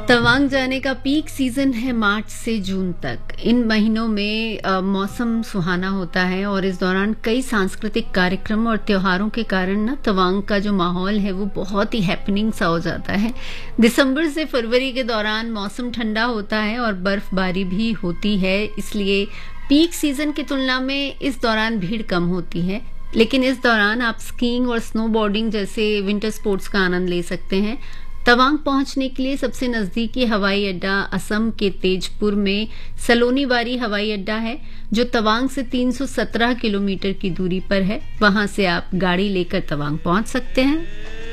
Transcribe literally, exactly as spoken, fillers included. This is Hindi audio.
तवांग जाने का पीक सीजन है मार्च से जून तक। इन महीनों में अ, मौसम सुहाना होता है और इस दौरान कई सांस्कृतिक कार्यक्रम और त्योहारों के कारण ना तवांग का जो माहौल है वो बहुत ही हैपनिंग सा हो जाता है। दिसंबर से फरवरी के दौरान मौसम ठंडा होता है और बर्फबारी भी होती है, इसलिए पीक सीजन की तुलना में इस दौरान भीड़ कम होती है। लेकिन इस दौरान आप स्कीइंग और स्नोबोर्डिंग जैसे विंटर स्पोर्ट्स का आनंद ले सकते हैं। तवांग पहुंचने के लिए सबसे नजदीकी हवाई अड्डा असम के तेजपुर में सलोनीबारी हवाई अड्डा है, जो तवांग से तीन सौ सत्रह किलोमीटर की दूरी पर है। वहां से आप गाड़ी लेकर तवांग पहुंच सकते हैं।